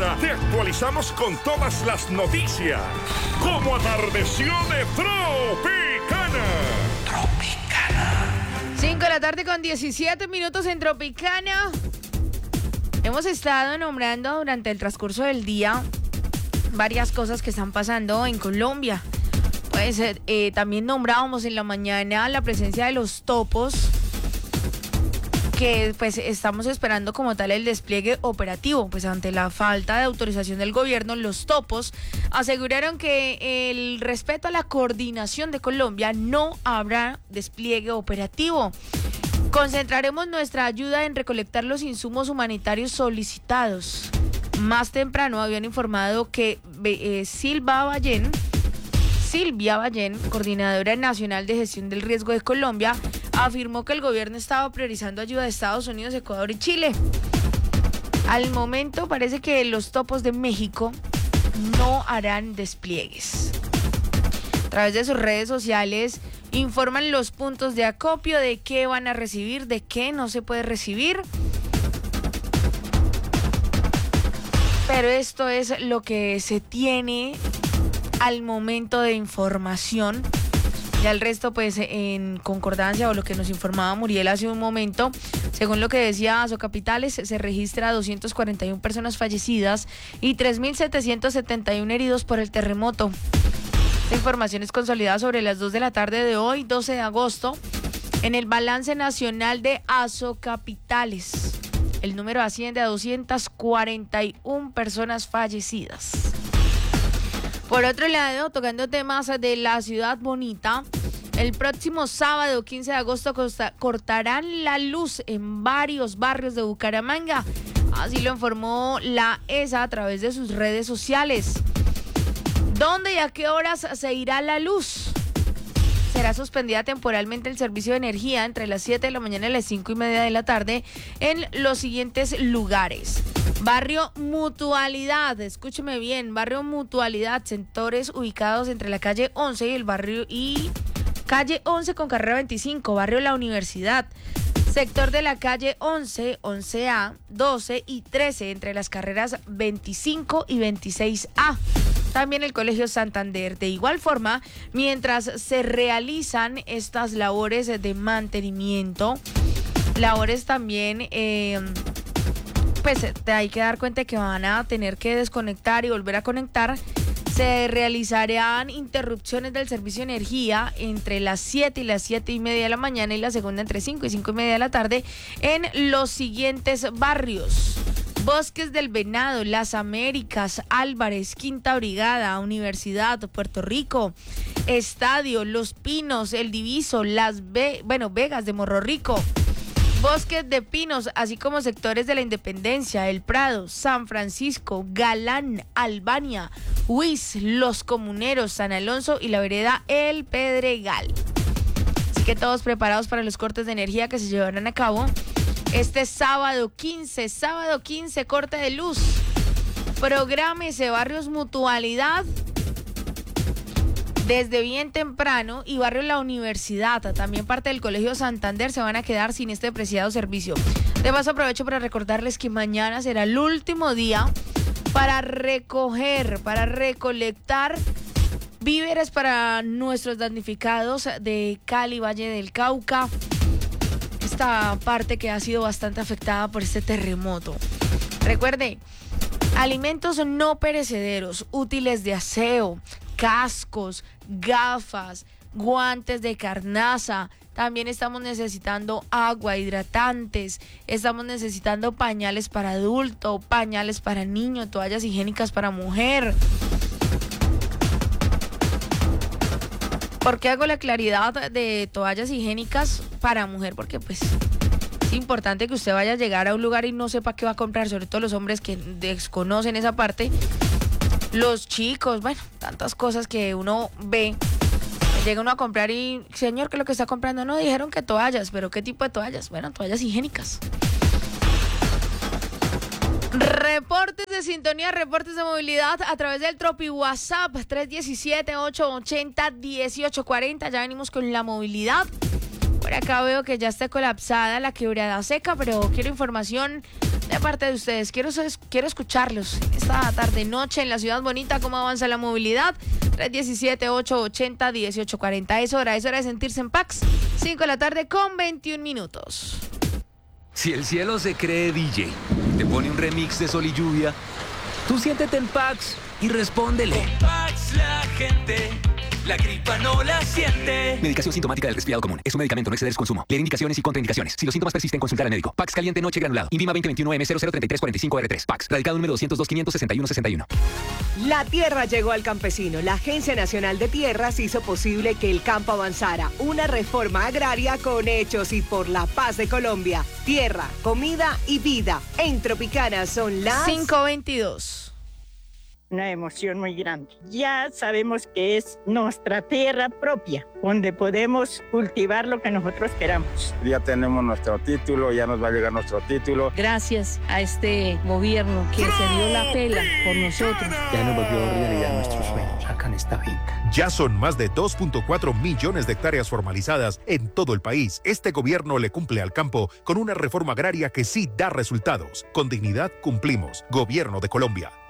Colombia, te actualizamos con todas las noticias. Como atardeció de Tropicana. 5 de la tarde con 17 minutos en Tropicana. Hemos estado nombrando durante el transcurso del día varias cosas que están pasando en Colombia. Pues también nombrábamos en la mañana la presencia de los topos, que pues estamos esperando como tal el despliegue operativo. Pues ante la falta de autorización del gobierno, los topos aseguraron que el respeto a la coordinación de Colombia no habrá despliegue operativo. Concentraremos nuestra ayuda en recolectar los insumos humanitarios solicitados. Más temprano habían informado que Silvia Ballén, coordinadora nacional de gestión del riesgo de Colombia, afirmó que el gobierno estaba priorizando ayuda de Estados Unidos, Ecuador y Chile. Al momento parece que los topos de México no harán despliegues. A través de sus redes sociales informan los puntos de acopio, de qué van a recibir, de qué no se puede recibir. Pero esto es lo que se tiene al momento de información. Ya el resto, pues, en concordancia o lo que nos informaba Muriel hace un momento, según lo que decía Azocapitales, se registra 241 personas fallecidas y 3.771 heridos por el terremoto. Esta información es consolidada sobre las 2 de la tarde de hoy, 12 de agosto, en el balance nacional de Azocapitales. El número asciende a 241 personas fallecidas. Por otro lado, tocando temas de la ciudad bonita, el próximo sábado 15 de agosto cortarán la luz en varios barrios de Bucaramanga. Así lo informó la ESA a través de sus redes sociales. ¿Dónde y a qué horas se irá la luz? Será suspendida temporalmente el servicio de energía entre las 7 de la mañana y las 5:30 de la tarde en los siguientes lugares. Barrio Mutualidad, escúcheme bien, Barrio Mutualidad, sectores ubicados entre la calle 11 y el barrio calle 11 con carrera 25, Barrio La Universidad. Sector de la calle 11, 11A, 12 y 13 entre las carreras 25 y 26A. También el Colegio Santander. De igual forma, mientras se realizan estas labores de mantenimiento, labores también, pues hay que dar cuenta que van a tener que desconectar y volver a conectar. Se realizarán interrupciones del servicio de energía entre las 7 y las 7:30 de la mañana y la segunda entre 5 y 5:30 de la tarde en los siguientes barrios: Bosques del Venado, Las Américas, Álvarez, Quinta Brigada, Universidad, Puerto Rico, Estadio, Los Pinos, El Diviso, Vegas de Morro Rico, Bosques de Pinos, así como sectores de la Independencia, El Prado, San Francisco, Galán, Albania, Huiz, Los Comuneros, San Alonso y la vereda El Pedregal. Así que todos preparados para los cortes de energía que se llevarán a cabo este sábado 15, corte de luz. Prográmese, Barrios Mutualidad desde bien temprano y Barrio La Universidad, también parte del Colegio Santander, se van a quedar sin este preciado servicio. De paso, aprovecho para recordarles que mañana será el último día para recolectar víveres para nuestros damnificados de Cali, Valle del Cauca, esta parte que ha sido bastante afectada por este terremoto. Recuerde, alimentos no perecederos, útiles de aseo, cascos, gafas, guantes de carnaza. También estamos necesitando agua, hidratantes, estamos necesitando pañales para adulto, pañales para niño, toallas higiénicas para mujer. ¿Por qué hago la claridad de toallas higiénicas para mujer? Porque pues es importante que usted vaya a llegar a un lugar y no sepa qué va a comprar, sobre todo los hombres que desconocen esa parte. Los chicos, bueno, tantas cosas que uno ve. Llega uno a comprar y, señor, ¿qué es lo que está comprando? No, dijeron que toallas, pero ¿qué tipo de toallas? Bueno, toallas higiénicas. Reportes de sintonía, reportes de movilidad a través del Tropi WhatsApp 317-880-1840. Ya venimos con la movilidad. Por acá veo que ya está colapsada la Quebrada Seca, pero quiero información de parte de ustedes. Quiero escucharlos esta tarde-noche en la ciudad bonita, cómo avanza la movilidad. 317-880-1840. Es hora de sentirse en Pax. 5 de la tarde con 21 minutos. Si el cielo se cree DJ, te pone un remix de Sol y Lluvia, tú siéntete en Pax y respóndele. Con Pax la gente, la gripa no la siente. Medicación sintomática del resfriado común. Es un medicamento, no exceder su consumo. Leer indicaciones y contraindicaciones. Si los síntomas persisten, consultar al médico. Pax caliente noche granulado. INVIMA 2021M003345R3. Pax. Radical número 202-561-61. La tierra llegó al campesino. La Agencia Nacional de Tierras hizo posible que el campo avanzara. Una reforma agraria con hechos y por la paz de Colombia. Tierra, comida y vida. En Tropicana son las 5:22. Una emoción muy grande. Ya sabemos que es nuestra tierra propia, donde podemos cultivar lo que nosotros queramos. Ya tenemos nuestro título, ya nos va a llegar nuestro título. Gracias a este gobierno que se dio la pela por nosotros. Ya nos volvió realidad nuestros sueños acá en esta finca. Ya son más de 2.4 millones de hectáreas formalizadas en todo el país. Este gobierno le cumple al campo con una reforma agraria que sí da resultados. Con dignidad cumplimos. Gobierno de Colombia.